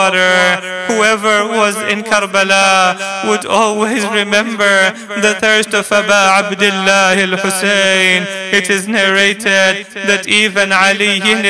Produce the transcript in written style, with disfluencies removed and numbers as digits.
water. Whoever was in Karbala would always remember the thirst of Aba Abdullah al-Hussein. It is narrated that even Ali